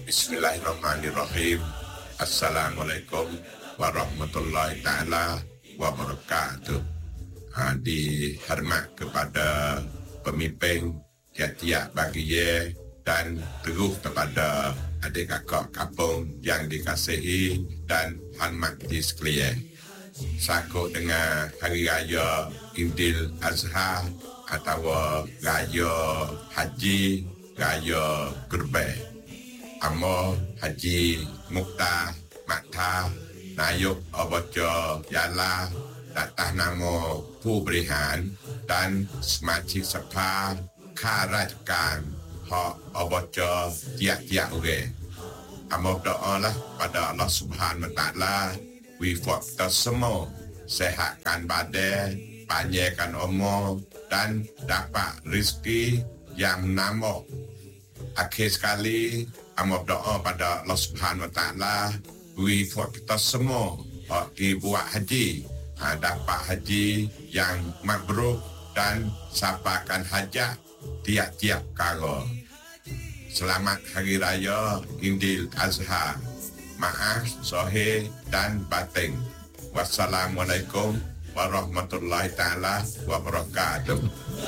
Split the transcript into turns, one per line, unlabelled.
Bismillahirrahmanirrahim. Assalamualaikum warahmatullahi ta'ala wabarakatuh. Dihormat kepada pemimpin tiap-tiap bahagian dan terus kepada adik kakak kampung yang dikasihi dan hormati sekalian. Sangkut dengan Hari Raya Idul Adha atau Raya Haji Raya Kurban. Amo Haji Mukhtar Makta Nayuk Obojo Yala atas nama Pemberian dan Semaci Sapa Karajakan Hak Obojo tiap-tiap orang. Amo berdoalah pada Allah Subhanahu Wa Taala wifak kita semua sehatkan badan, panjangkan umur dan dapat rezeki yang menambah. Akhir sekali, amo berdoa pada Allah Subhanahu Wa Taala wifak kita semua buat haji, dapat haji yang mabrur dan sampaikan hajat tiap-tiap kala. Selamat Hari Raya Idul Adha. Maaf zahir dan batin. Wassalamualaikum warahmatullahi taala wabarakatuh.